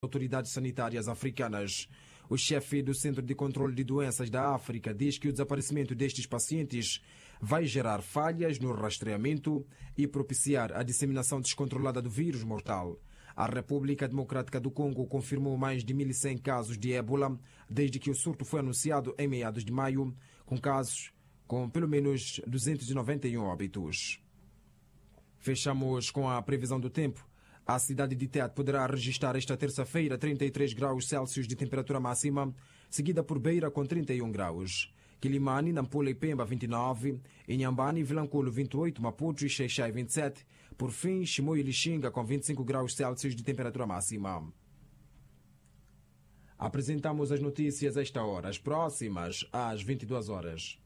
autoridades sanitárias africanas. O chefe do Centro de Controle de Doenças da África diz que o desaparecimento destes pacientes vai gerar falhas no rastreamento e propiciar a disseminação descontrolada do vírus mortal. A República Democrática do Congo confirmou mais de 1.100 casos de ébola desde que o surto foi anunciado em meados de maio, com casos com pelo menos 291 óbitos. Fechamos com a previsão do tempo. A cidade de Tete poderá registrar esta terça-feira 33 graus Celsius de temperatura máxima, seguida por Beira com 31 graus. Quilimane, Nampula e Pemba 29, Inhambane e Vilanculo 28, Maputo e Xai-Xai 27, por fim Chimoio e Lixinga com 25 graus Celsius de temperatura máxima. Apresentamos as notícias a esta hora, as próximas às 22 horas.